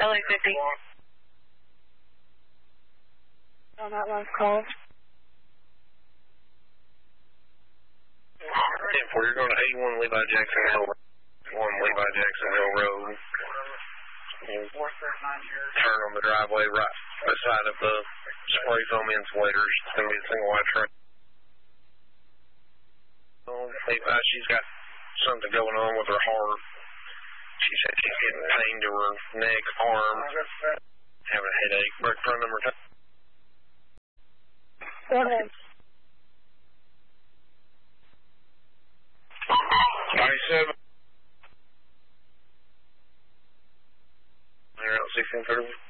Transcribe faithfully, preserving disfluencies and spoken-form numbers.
L A fifty. On that last call. ten four, you're going to eighty-one Levi Jackson Hill, one Levi Jackson Hill Road. Turn on the driveway right beside of the spray foam insulators. It's going to be a single wide train. Levi, she's got something going on with her heart. She said she's getting pain to her neck, arm, having a headache. Break front number two. Go ahead. ninety-seven. They're out sixteen thirty.